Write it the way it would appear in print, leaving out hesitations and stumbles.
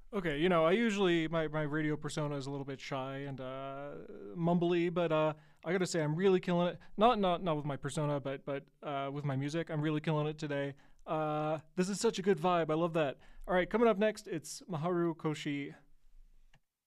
Okay, I usually my radio persona is a little bit shy and mumbly, but I gotta say I'm really killing it. Not with my persona, but with my music, I'm really killing it today. This is such a good vibe. I love that. All right, coming up next, it's Maharu Koshi